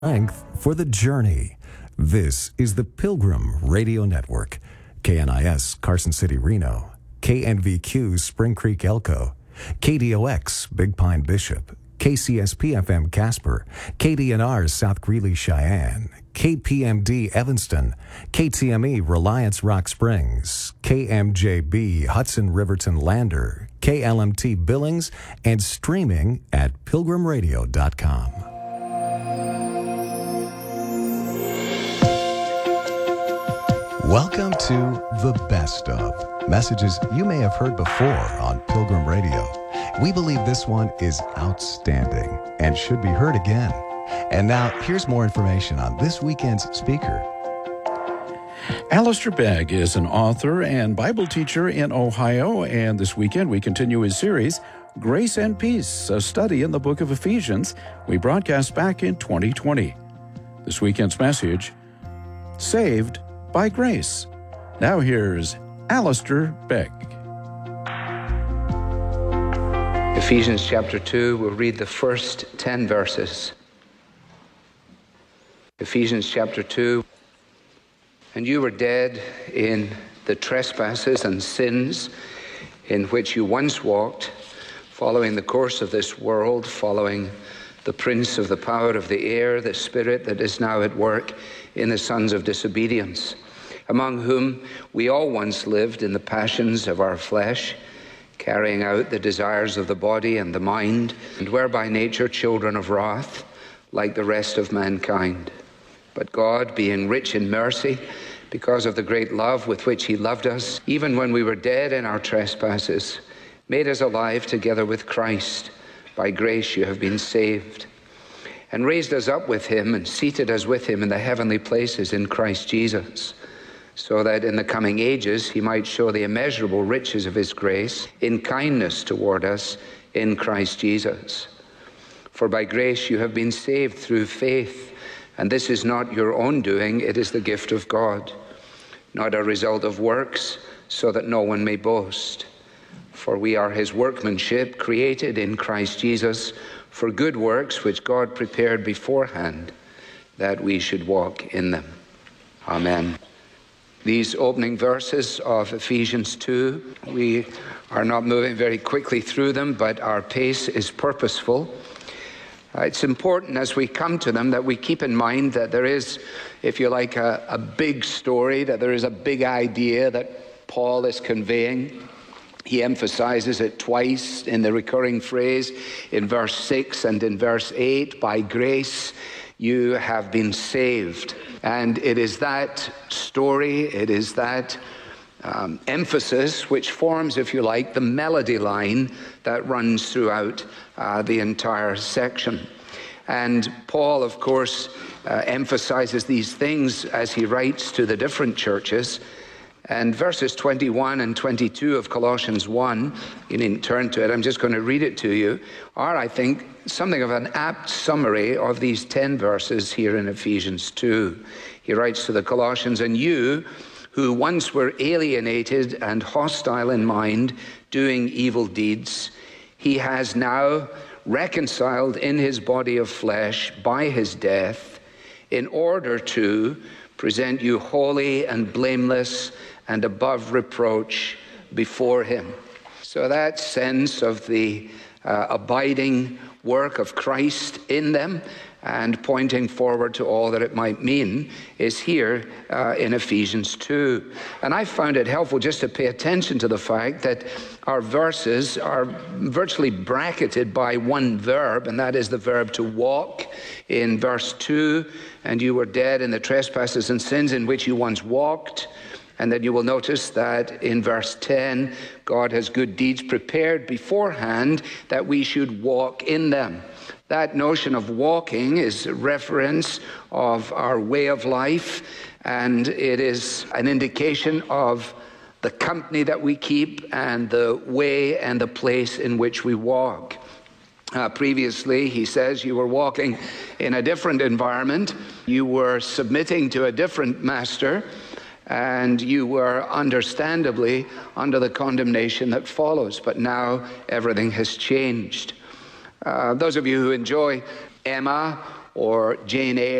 Strength for the journey. This is the Pilgrim Radio Network. KNIS Carson City, Reno. KNVQ Spring Creek, Elko. KDOX Big Pine, Bishop. KCSP FM Casper. KDNR South Greeley, Cheyenne. KPMD Evanston. KTME Reliance Rock Springs. KMJB Hudson Riverton Lander. KLMT Billings, and streaming at pilgrimradio.com. Welcome to The Best Of, messages you may have heard before on Pilgrim Radio. We believe this one is outstanding and should be heard again. And now, here's more information on this weekend's speaker. Alistair Begg is an author and Bible teacher in Ohio, and this weekend we continue his series, Grace and Peace, a study in the book of Ephesians we broadcast back in 2020. This weekend's message, Saved by Grace. Now here's Alistair Begg. Ephesians chapter 2, we'll read the first 10 verses. Ephesians chapter 2. And you were dead in the trespasses and sins in which you once walked, following the course of this world, following the prince of the power of the air, the spirit that is now at work in the sons of disobedience, among whom we all once lived in the passions of our flesh, carrying out the desires of the body and the mind, and were by nature children of wrath, like the rest of mankind. But God, being rich in mercy, because of the great love with which he loved us, even when we were dead in our trespasses, made us alive together with Christ. By grace you have been saved, and raised us up with him and seated us with him in the heavenly places in Christ Jesus, so that in the coming ages he might show the immeasurable riches of his grace in kindness toward us in Christ Jesus. For by grace you have been saved through faith, and this is not your own doing, it is the gift of God, not a result of works, so that no one may boast. For we are his workmanship, created in Christ Jesus for good works, which God prepared beforehand, that we should walk in them. Amen. These opening verses of Ephesians 2, we are not moving very quickly through them, but our pace is purposeful. It's important as we come to them that we keep in mind that there is, if you like, a big story, that there is a big idea that Paul is conveying. He emphasizes it twice in the recurring phrase in verse 6 and in verse 8, by grace you have been saved. And it is that story, it is that emphasis which forms, if you like, the melody line that runs throughout the entire section. And Paul, of course, emphasizes these things as he writes to the different churches. And verses 21 and 22 of Colossians 1, you needn't turn to it, I'm just going to read it to you, are, I think, something of an apt summary of these 10 verses here in Ephesians 2. He writes to the Colossians, and you, who once were alienated and hostile in mind, doing evil deeds, he has now reconciled in his body of flesh by his death, in order to present you holy and blameless and above reproach before him. So that sense of the abiding work of Christ in them and pointing forward to all that it might mean is here in Ephesians 2. And I found it helpful just to pay attention to the fact that our verses are virtually bracketed by one verb, and that is the verb to walk in verse 2. And you were dead in the trespasses and sins in which you once walked. And then you will notice that in verse 10, God has good deeds prepared beforehand that we should walk in them. That notion of walking is a reference of our way of life, and it is an indication of the company that we keep and the way and the place in which we walk. Previously, he says, you were walking in a different environment. You were submitting to a different master, and you were understandably under the condemnation that follows. But now everything has changed. Those of you who enjoy Emma or Jane Eyre